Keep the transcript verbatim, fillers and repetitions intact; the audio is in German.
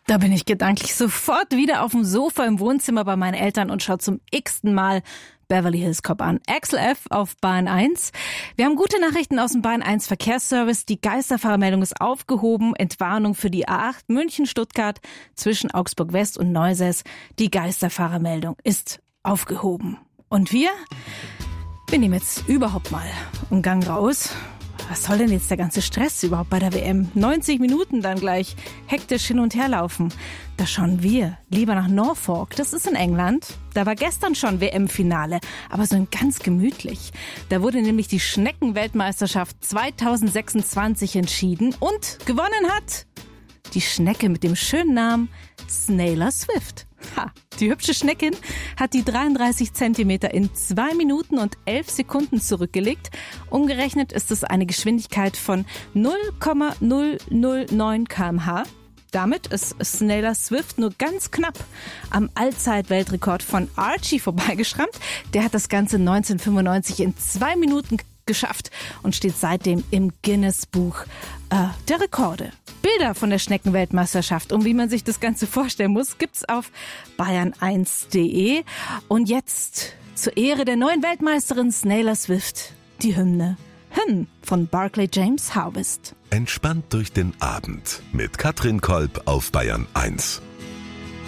Da bin ich gedanklich sofort wieder auf dem Sofa im Wohnzimmer bei meinen Eltern und schaue zum x-ten Mal Beverly Hills Cop an. Axel F. auf Bahn eins. Wir haben gute Nachrichten aus dem Bahn eins Verkehrsservice. Die Geisterfahrermeldung ist aufgehoben. Entwarnung für die A acht München-Stuttgart zwischen Augsburg West und Neusäß. Die Geisterfahrermeldung ist aufgehoben. Und wir? Wir nehmen jetzt überhaupt mal einen Gang raus. Was soll denn jetzt der ganze Stress überhaupt bei der W M? neunzig Minuten dann gleich hektisch hin und her laufen. Da schauen wir lieber nach Norfolk. Das ist in England. Da war gestern schon W M-Finale, aber so ein ganz gemütlich. Da wurde nämlich die Schneckenweltmeisterschaft zweitausendsechsundzwanzig entschieden und gewonnen hat die Schnecke mit dem schönen Namen Snailer Swift. Ha, die hübsche Schneckin hat die dreiunddreißig Zentimeter in zwei Minuten und elf Sekunden zurückgelegt. Umgerechnet ist es eine Geschwindigkeit von null Komma null null neun Kilometer pro Stunde. Damit ist Snailer Swift nur ganz knapp am Allzeit-Weltrekord von Archie vorbeigeschrammt. Der hat das Ganze neunzehnhundertfünfundneunzig in zwei Minuten geschafft und steht seitdem im Guinness-Buch äh, der Rekorde. Bilder von der Schneckenweltmeisterschaft und wie man sich das Ganze vorstellen muss, gibt's auf bayern eins punkt de. Und jetzt zur Ehre der neuen Weltmeisterin Snailer Swift die Hymne. Hymn von Barclay James Harvest. Entspannt durch den Abend mit Katrin Kolb auf Bayern eins.